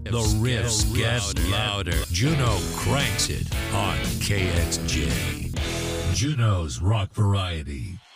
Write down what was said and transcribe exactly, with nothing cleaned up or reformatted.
The riffs get louder. Juno cranks it on K X J. Juno's Rock Variety.